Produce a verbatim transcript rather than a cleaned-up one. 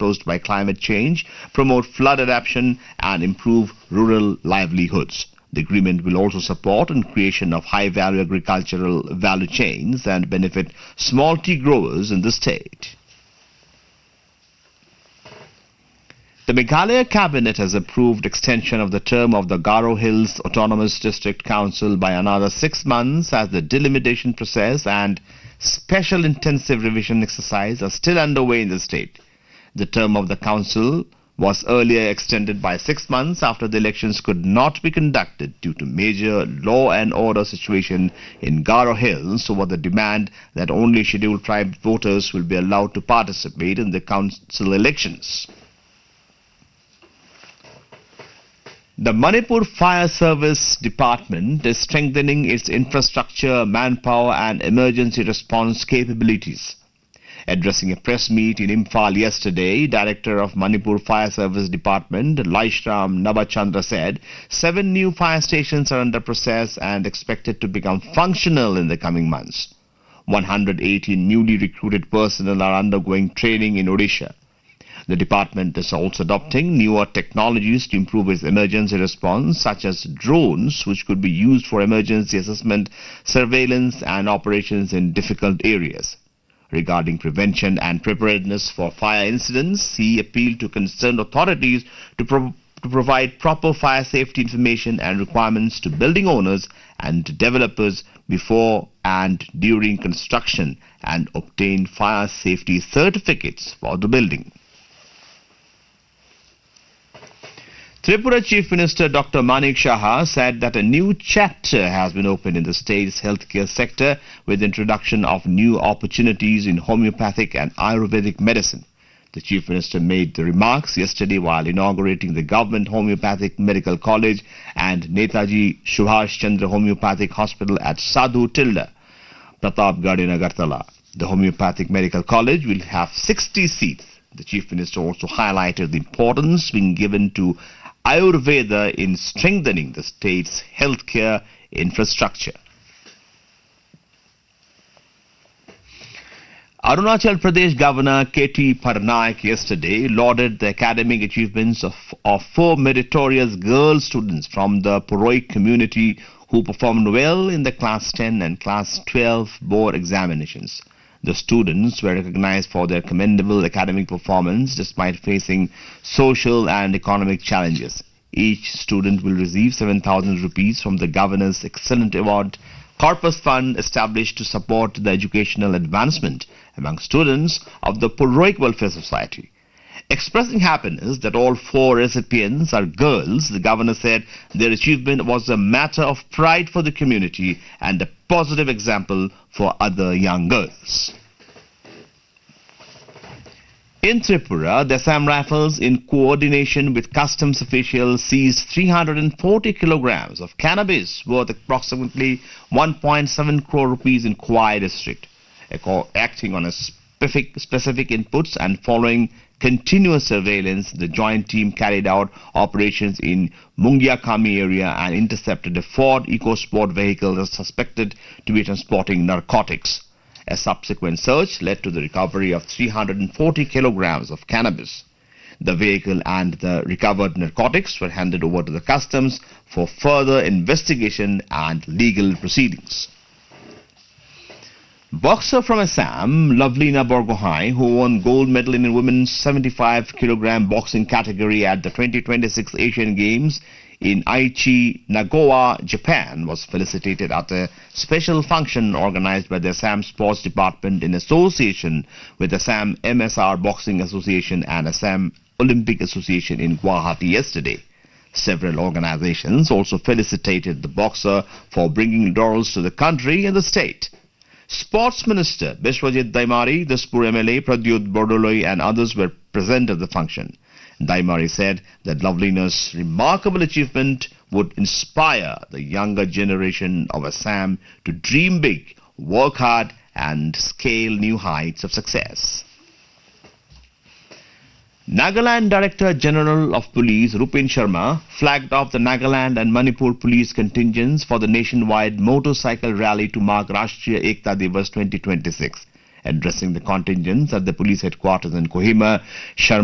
posed by climate change, promote flood adaptation, and improve rural livelihoods. The agreement will also support the creation of high-value agricultural value chains and benefit small tea growers in the state. The Meghalaya Cabinet has approved extension of the term of the Garo Hills Autonomous District Council by another six months as the delimitation process and special intensive revision exercise are still underway in the state. The term of the council was earlier extended by six months after the elections could not be conducted due to major law and order situation in Garo Hills over the demand that only scheduled tribe voters will be allowed to participate in the council elections. The Manipur Fire Service Department is strengthening its infrastructure, manpower and emergency response capabilities. Addressing a press meet in Imphal yesterday, Director of Manipur Fire Service Department, Laishram Nabachandra, said seven new fire stations are under process and expected to become functional in the coming months. one hundred eighteen newly recruited personnel are undergoing training in Odisha. The department is also adopting newer technologies to improve its emergency response, such as drones, which could be used for emergency assessment, surveillance and operations in difficult areas. Regarding prevention and preparedness for fire incidents, he appealed to concerned authorities to, pro to provide proper fire safety information and requirements to building owners and developers before and during construction and obtain fire safety certificates for the building. Tripura Chief Minister Doctor Manik Saha said that a new chapter has been opened in the state's healthcare sector with the introduction of new opportunities in homeopathic and Ayurvedic medicine. The Chief Minister made the remarks yesterday while inaugurating the Government Homeopathic Medical College and Netaji Subhash Chandra Homeopathic Hospital at Sadhu Tilda, Pratapgarh in Agartala. The Homeopathic Medical College will have sixty seats. The Chief Minister also highlighted the importance being given to Ayurveda in strengthening the state's healthcare infrastructure. Arunachal Pradesh Governor K T Parnaik yesterday lauded the academic achievements of, of four meritorious girl students from the Purohit community who performed well in the Class ten and Class twelve board examinations. The students were recognized for their commendable academic performance despite facing social and economic challenges. Each student will receive seven thousand rupees from the Governor's Excellent Award Corpus Fund established to support the educational advancement among students of the Purohit Welfare Society. Expressing happiness that all four recipients are girls, the Governor said their achievement was a matter of pride for the community and a positive example for other young girls. In Tripura, the Assam Rifles, in coordination with customs officials, seized three hundred forty kilograms of cannabis worth approximately one point seven crore rupees in Khwai district. Acting on a specific, specific inputs and following continuous surveillance, the joint team carried out operations in Mungiakami area and intercepted a Ford EcoSport vehicle that was suspected to be transporting narcotics. A subsequent search led to the recovery of three hundred forty kilograms of cannabis. The vehicle and the recovered narcotics were handed over to the customs for further investigation and legal proceedings. Boxer from Assam, Lovelina Borgohain, who won gold medal in the women's seventy-five kilogram boxing category at the twenty twenty-six Asian Games in Aichi, Nagawa, Japan, was felicitated at a special function organized by the Assam Sports Department in association with Assam M S R Boxing Association and Assam Olympic Association in Guwahati yesterday. Several organizations also felicitated the boxer for bringing laurels to the country and the state. Sports Minister Biswajit Daimari, Dispur M L A Pradyut Bordoloi and others were present at the function. Daimari said that Lovelina's remarkable achievement would inspire the younger generation of Assam to dream big, work hard and scale new heights of success. Nagaland Director General of Police Rupin Sharma flagged off the Nagaland and Manipur police contingents for the nationwide motorcycle rally to mark Rashtriya Ekta Divas twenty twenty-six. Addressing the contingents at the police headquarters in Kohima, Sharma